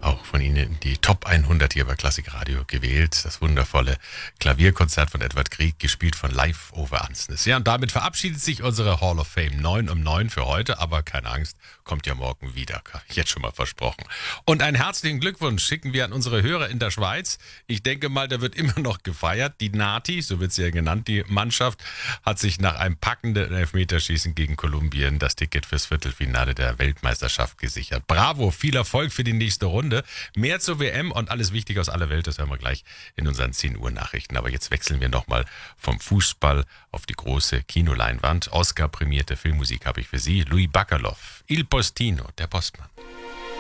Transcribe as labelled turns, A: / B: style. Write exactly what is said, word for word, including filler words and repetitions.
A: auch von Ihnen die Top hundert hier bei Klassikradio gewählt. Das wundervolle Klavierkonzert von Edward Grieg, gespielt von Live Over Ansnes. Ja, und damit verabschiedet sich unsere Hall of Fame neun um neun für heute, aber keine Angst, kommt ja morgen wieder. Jetzt schon mal versprochen. Und einen herzlichen Glückwunsch schicken wir an unsere Hörer in der Schweiz. Ich denke mal, da wird immer noch gefeiert. Die Nati, so wird sie ja genannt, die Mannschaft, hat sich nach einem packenden Elfmeterschießen gegen Kolumbien das Ticket fürs Viertelfinale der Weltmeisterschaft gesichert. Bravo, viel Erfolg für die nächste Runde. Mehr zur W M und alles Wichtige aus aller Welt, das hören wir gleich in unseren zehn Uhr Nachrichten. Aber jetzt wechseln wir nochmal vom Fußball auf die große Kinoleinwand. Oscar-prämierte Filmmusik habe ich für Sie. Louis Bacalov, Il Postino, der Postmann.